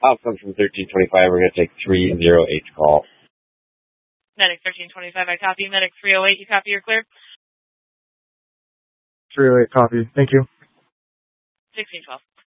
Outcome from 1325. We're going to take 308 call. Medic 1325, I copy. Medic 308, you copy, you're clear? 308, copy. Thank you. 1612.